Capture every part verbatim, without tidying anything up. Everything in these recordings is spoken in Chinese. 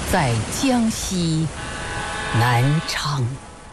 在江西南昌。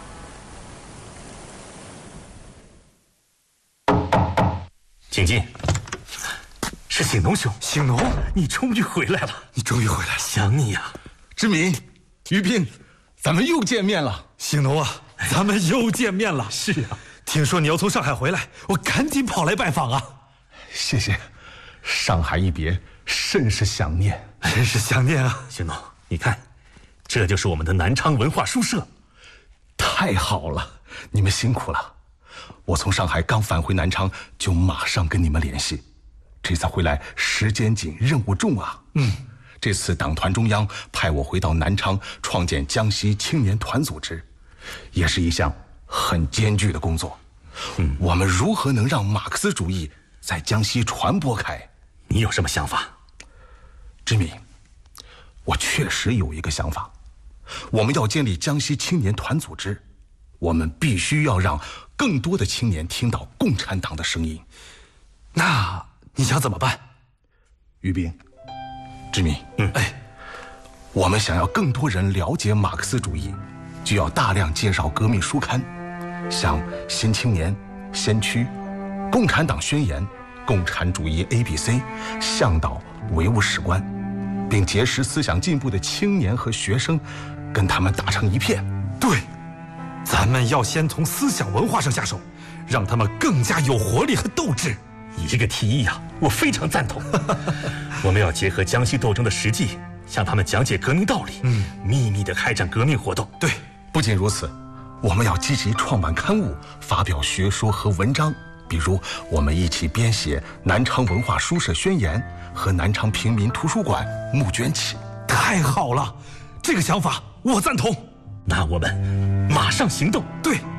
请进。是醒农兄。 醒农， 你终于回来了！ 你终于回来了， 想你呀！ 志敏、于斌，咱们又见面了。醒农啊，咱们又见面了。 是啊， 听说你要从上海回来，我赶紧跑来拜访啊。 谢谢，上海一别，甚是想念， 真是想念啊。 醒农，你看，这就是我们的南昌文化书社。 太好了，你们辛苦了。我从上海刚返回南昌，就马上跟你们联系。这次回来时间紧，任务重啊。嗯，这次党团中央派我回到南昌，创建江西青年团组织，也是一项很艰巨的工作。嗯，我们如何能让马克思主义在江西传播开？ 你有什么想法？ 志敏，我确实有一个想法。我们要建立江西青年团组织，我们必须要让更多的青年听到共产党的声音。 那你想怎么办？ 于斌，志敏，嗯，哎，我们想要更多人了解马克思主义，就要大量介绍革命书刊，像《新青年》《先驱》《共产党宣言》《共产主义 A B C》《向导唯物史观》，并结识思想进步的青年和学生，跟他们打成一片。 对，咱们要先从思想文化上下手，让他们更加有活力和斗志。 你这个提议啊，我非常赞同。我们要结合江西斗争的实际，向他们讲解革命道理，嗯，秘密地开展革命活动。 对， 不仅如此，我们要积极创办刊物，发表学说和文章。比如，我们一起编写《南昌文化书社宣言》和南昌平民图书馆募捐启。 太好了，这个想法我赞同。 那我们马上行动。 对。